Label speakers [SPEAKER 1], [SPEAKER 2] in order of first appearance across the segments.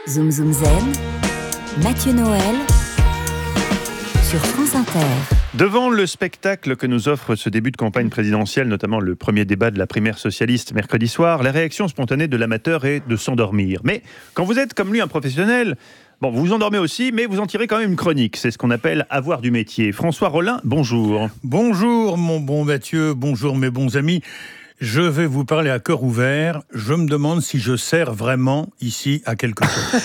[SPEAKER 1] Zoom Zoom Zen, Mathieu Noël sur France Inter.
[SPEAKER 2] Devant le spectacle que nous offre ce début de campagne présidentielle, notamment le premier débat de la primaire socialiste mercredi soir, la réaction spontanée de l'amateur est de s'endormir. Mais quand vous êtes comme lui un professionnel, vous vous endormez aussi, mais vous en tirez quand même une chronique. C'est ce qu'on appelle avoir du métier. François Rollin, bonjour.
[SPEAKER 3] Bonjour mon bon Mathieu, bonjour mes bons amis. Je vais vous parler à cœur ouvert. Je me demande si je sers vraiment ici à quelque chose.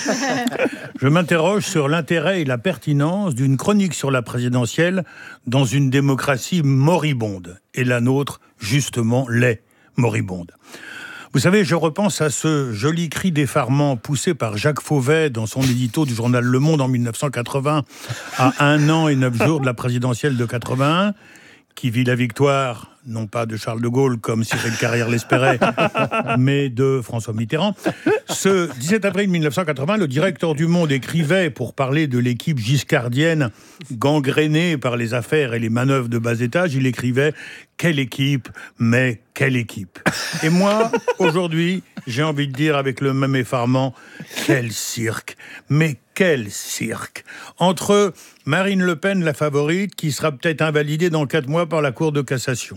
[SPEAKER 3] Je m'interroge sur l'intérêt et la pertinence d'une chronique sur la présidentielle dans une démocratie moribonde. Et la nôtre, justement, l'est moribonde. Vous savez, je repense à ce joli cri d'effarement poussé par Jacques Fauvet dans son édito du journal Le Monde en 1980, à 1 an et 9 jours de la présidentielle de 81, qui vit la victoire, non pas de Charles de Gaulle, comme Cyril Carrière l'espérait, mais de François Mitterrand. Ce 17 avril 1980, le directeur du Monde écrivait, pour parler de l'équipe giscardienne gangrénée par les affaires et les manœuvres de bas étage, il écrivait « Quelle équipe, mais quelle équipe !» Et moi, aujourd'hui, j'ai envie de dire avec le même effarement « Quel cirque ! Mais quel cirque !» Entre Marine Le Pen, la favorite, qui sera peut-être invalidée dans 4 mois par la Cour de cassation.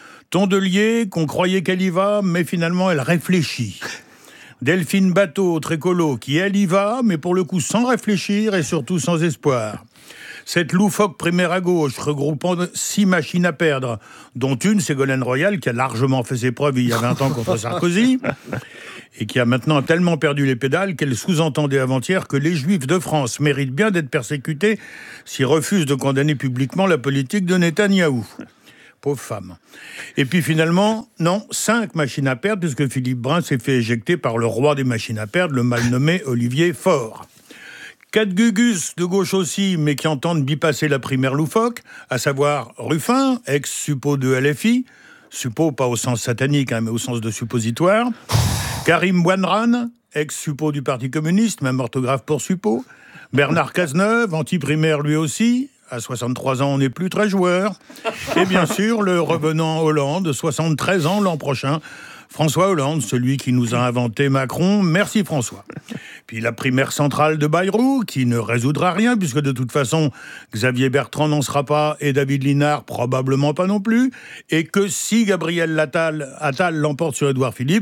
[SPEAKER 3] Tondelier, qu'on croyait qu'elle y va, mais finalement elle réfléchit. Delphine Batho, écolo, qui elle y va, mais pour le coup sans réfléchir et surtout sans espoir. Cette loufoque primaire à gauche, regroupant 6 machines à perdre, dont une, Ségolène Royal, qui a largement fait ses preuves il y a 20 ans contre Sarkozy, et qui a maintenant tellement perdu les pédales qu'elle sous-entendait avant-hier que les Juifs de France méritent bien d'être persécutés s'ils refusent de condamner publiquement la politique de Netanyahou. Pauvre femme. Et puis finalement, non, 5 machines à perdre, puisque Philippe Brun s'est fait éjecter par le roi des machines à perdre, le mal nommé Olivier Faure. 4 gugus de gauche aussi, mais qui entendent bypasser la primaire loufoque, à savoir Ruffin, ex-suppo de LFI, suppo pas au sens satanique, mais au sens de suppositoire, Karim Bouanran, ex-suppo du Parti communiste, même orthographe pour suppo, Bernard Cazeneuve, anti-primaire lui aussi, à 63 ans, on n'est plus très joueur. Et bien sûr, le revenant Hollande, 73 ans l'an prochain. François Hollande, celui qui nous a inventé Macron. Merci François. Puis la primaire centrale de Bayrou, qui ne résoudra rien, puisque de toute façon, Xavier Bertrand n'en sera pas, et David Linard probablement pas non plus. Et que si Gabriel Attal l'emporte sur Édouard Philippe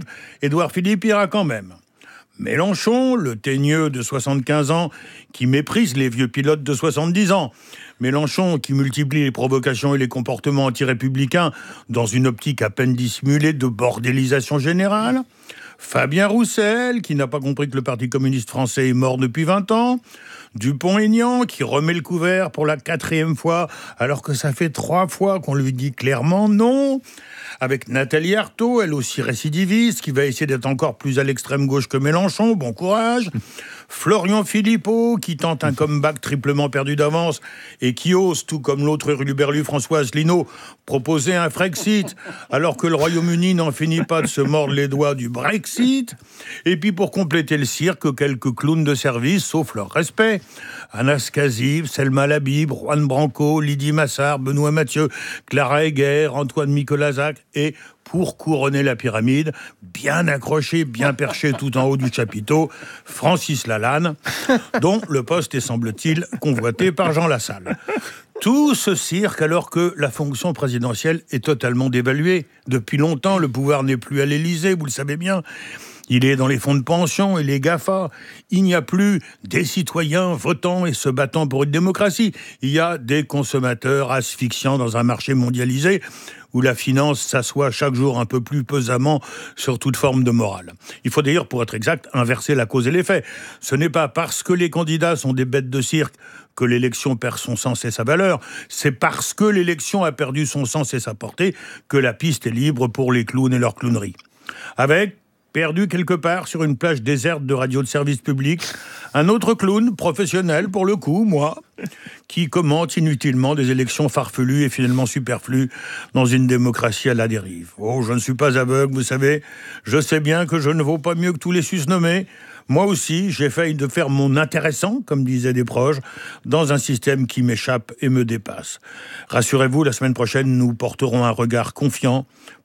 [SPEAKER 3] ira quand même. Mélenchon, le teigneux de 75 ans, qui méprise les vieux pilotes de 70 ans. Mélenchon qui multiplie les provocations et les comportements anti-républicains dans une optique à peine dissimulée de bordélisation générale. Fabien Roussel, qui n'a pas compris que le Parti communiste français est mort depuis 20 ans. Dupont-Aignan, qui remet le couvert pour la 4e fois, alors que ça fait 3 fois qu'on lui dit clairement non. Avec Nathalie Arthaud, elle aussi récidiviste, qui va essayer d'être encore plus à l'extrême gauche que Mélenchon, bon courage. Florian Philippot, qui tente un comeback triplement perdu d'avance et qui ose, tout comme l'autre hurluberlu François Asselineau, proposer un Frexit, alors que le Royaume-Uni n'en finit pas de se mordre les doigts du Brexit. Et puis pour compléter le cirque, quelques clowns de service, sauf leur respect. Anas Kaziv, Selma Labib, Juan Branco, Lydie Massard, Benoît Mathieu, Clara Heger, Antoine Micolazac et, pour couronner la pyramide, bien accroché, bien perché tout en haut du chapiteau, Francis Lalanne, dont le poste est, semble-t-il, convoité par Jean Lassalle. Tout ce cirque alors que la fonction présidentielle est totalement dévaluée. Depuis longtemps, le pouvoir n'est plus à l'Élysée, vous le savez bien. Il est dans les fonds de pension et les GAFA. Il n'y a plus des citoyens votant et se battant pour une démocratie. Il y a des consommateurs asphyxiants dans un marché mondialisé où la finance s'assoit chaque jour un peu plus pesamment sur toute forme de morale. Il faut d'ailleurs, pour être exact, inverser la cause et l'effet. Ce n'est pas parce que les candidats sont des bêtes de cirque que l'élection perd son sens et sa valeur. C'est parce que l'élection a perdu son sens et sa portée que la piste est libre pour les clowns et leurs clowneries. Avec, perdu quelque part sur une plage déserte de radio de service public, un autre clown, professionnel pour le coup, moi, qui commente inutilement des élections farfelues et finalement superflues dans une démocratie à la dérive. Oh, je ne suis pas aveugle, vous savez, je sais bien que je ne vaux pas mieux que tous les susnommés. Moi aussi, j'ai failli de faire mon intéressant, comme disaient des proches, dans un système qui m'échappe et me dépasse. Rassurez-vous, la semaine prochaine, nous porterons un regard confiant,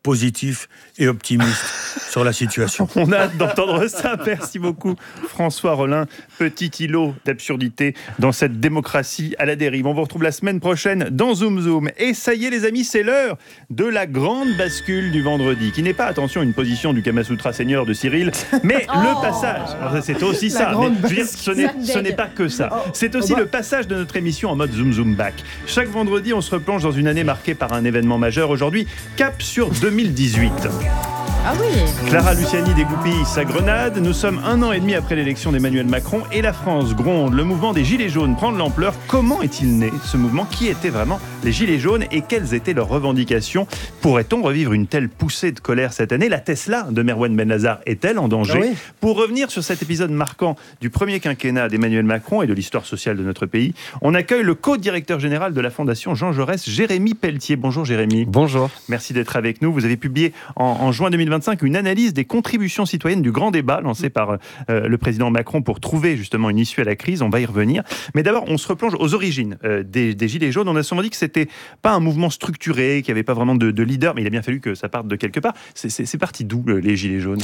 [SPEAKER 3] positif et optimiste sur la situation.
[SPEAKER 2] On a hâte d'entendre ça. Merci beaucoup, François Rollin. Petit îlot d'absurdité dans cette démocratie à la dérive. On vous retrouve la semaine prochaine dans Zoom Zoom. Et ça y est, les amis, c'est l'heure de la grande bascule du vendredi, qui n'est pas, attention, une position du Kamasutra Seigneur de Cyril, mais le passage. Alors, c'est aussi ça. Mais, je veux dire, ce n'est pas que ça. C'est aussi le passage de notre émission en mode Zoom Zoom Back. Chaque vendredi, on se replonge dans une année marquée par un événement majeur. Aujourd'hui, cap sur 2018.
[SPEAKER 4] Ah oui.
[SPEAKER 2] Clara Luciani dégoupille sa grenade. Nous sommes 1 an et demi après l'élection d'Emmanuel Macron et la France gronde. Le mouvement des Gilets jaunes prend de l'ampleur. Comment est-il né, ce mouvement? Qui étaient vraiment les Gilets jaunes et quelles étaient leurs revendications? Pourrait-on revivre une telle poussée de colère cette année? La Tesla de Merwan Benazar est-elle en danger?
[SPEAKER 5] Ah oui.
[SPEAKER 2] Pour revenir sur cet épisode marquant du premier quinquennat d'Emmanuel Macron et de l'histoire sociale de notre pays, on accueille le co-directeur général de la Fondation Jean Jaurès, Jérémy Pelletier. Bonjour Jérémy.
[SPEAKER 5] Bonjour.
[SPEAKER 2] Merci d'être avec nous. Vous avez publié en juin 2025 une analyse des contributions citoyennes du grand débat lancé par le président Macron pour trouver justement une issue à la crise. On va y revenir. Mais d'abord, on se replonge aux origines des Gilets jaunes. On a souvent dit que c'était pas un mouvement structuré, qu'il n'y avait pas vraiment de leader, mais il a bien fallu que ça parte de quelque part. C'est parti d'où les Gilets jaunes?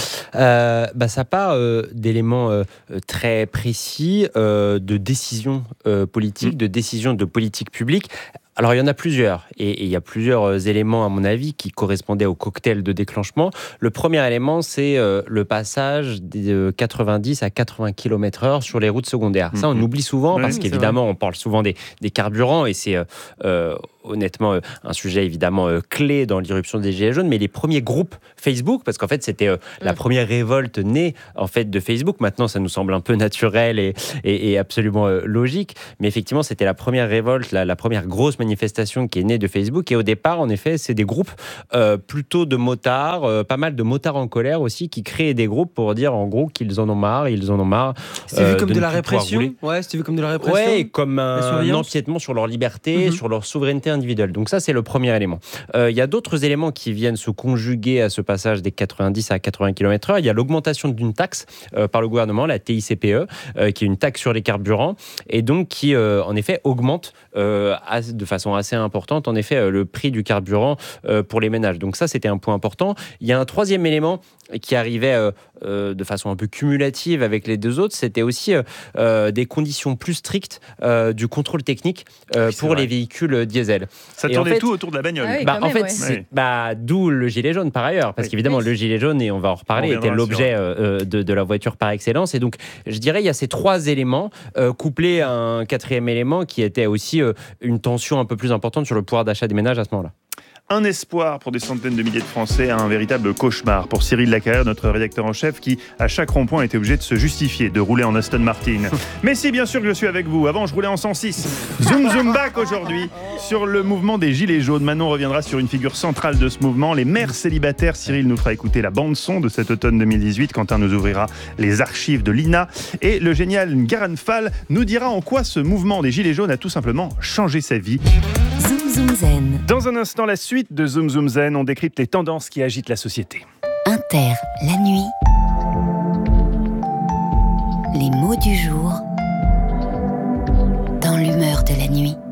[SPEAKER 5] Ça part d'éléments très précis de décisions politiques, de décisions de politique publique. Alors, il y en a plusieurs, et il y a plusieurs éléments, à mon avis, qui correspondaient au cocktail de déclenchement. Le premier élément, c'est le passage de 90 à 80 km/h sur les routes secondaires. Ça, on oublie souvent, parce qu'évidemment, on parle souvent des carburants, et c'est honnêtement un sujet évidemment clé dans l'irruption des Gilets jaunes, mais les premiers groupes Facebook, parce qu'en fait, c'était la première révolte née en fait, de Facebook. Maintenant, ça nous semble un peu naturel et absolument logique, mais effectivement, c'était la première révolte, la première grosse manifestation qui est née de Facebook. Et au départ, en effet, c'est des groupes plutôt de motards, pas mal de motards en colère aussi, qui créent des groupes pour dire en gros qu'ils en ont marre,
[SPEAKER 6] C'était vu comme de la répression. Ouais, c'était vu comme de la répression.
[SPEAKER 5] Ouais, comme un empiètement sur leur liberté, sur leur souveraineté individuelle. Donc ça, c'est le premier élément. Il y a d'autres éléments qui viennent se conjuguer à ce passage des 90 à 80 km/h. Il y a l'augmentation d'une taxe par le gouvernement, la TICPE, qui est une taxe sur les carburants, et donc qui, en effet, augmente de façon assez importante, en effet, le prix du carburant pour les ménages. Donc ça, c'était un point important. Il y a un troisième élément qui arrivait de façon un peu cumulative avec les deux autres, c'était aussi des conditions plus strictes du contrôle technique pour les véhicules diesel.
[SPEAKER 2] Ça tournait tout autour de la bagnole.
[SPEAKER 4] Ah oui,
[SPEAKER 5] D'où le gilet jaune par ailleurs, parce qu'évidemment le gilet jaune, et on va en reparler, était l'objet de la voiture par excellence. Et donc je dirais il y a ces trois éléments couplés à un quatrième élément qui était aussi une tension un peu plus importante sur le pouvoir d'achat des ménages à ce moment-là.
[SPEAKER 2] Un espoir pour des centaines de milliers de Français, un véritable cauchemar pour Cyril Lacarrière, notre rédacteur en chef, qui à chaque rond-point était obligé de se justifier de rouler en Aston Martin. Mais si, bien sûr que je suis avec vous. Avant, je roulais en 106. Zoom Zoom Back aujourd'hui sur le mouvement des Gilets jaunes. Manon reviendra sur une figure centrale de ce mouvement, les mères célibataires. Cyril nous fera écouter la bande-son de cet automne 2018. Quentin nous ouvrira les archives de l'INA. Et le génial Ngaran Fall nous dira en quoi ce mouvement des Gilets jaunes a tout simplement changé sa vie.
[SPEAKER 1] Zoom Zoom Zen.
[SPEAKER 2] Dans un instant, la suite de Zoom Zoom Zen, on décrypte les tendances qui agitent la société.
[SPEAKER 1] Inter, la nuit. Les mots du jour dans l'humeur de la nuit.